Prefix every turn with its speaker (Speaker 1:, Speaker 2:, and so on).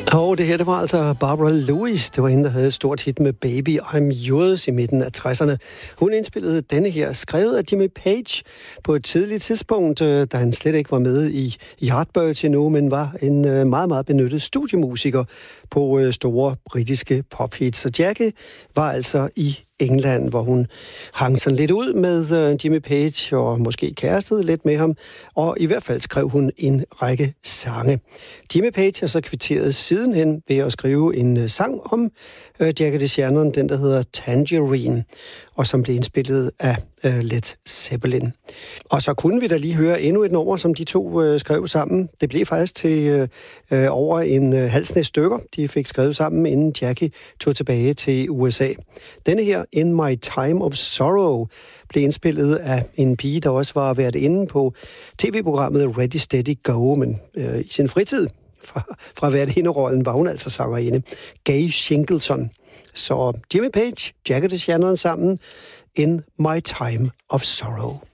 Speaker 1: Og det her, det var altså Barbara Lewis. Det var hende, der havde et stort hit med Baby I'm Yours i midten af 60'erne. Hun indspillede denne her, skrevet af Jimmy Page på et tidligt tidspunkt, da han slet ikke var med i Yardbirds endnu, men var en meget, meget benyttet studiemusiker på store britiske pophits. Og Jackie var altså i England, hvor hun hang sådan lidt ud med Jimmy Page og måske kærestede lidt med ham, og i hvert fald skrev hun en række sange. Jimmy Page har så kvitteret sidenhen ved at skrive en sang om Jackie DeShannon, den der hedder Tangerine, og som blev indspillet af Led Zeppelin. Og så kunne vi da lige høre endnu et nummer, som de to skrev sammen. Det blev faktisk til over en halv snes stykker, de fik skrevet sammen, inden Jackie tog tilbage til USA. Denne her, In My Time of Sorrow, blev indspillet af en pige, der også var været inde på tv-programmet Ready Steady Go, men i sin fritid fra værtinderollen var hun altså sangerinde, Gay Singleton. Så Jimmy Page, Jackie DeShannon sammen, In My Time of Sorrow.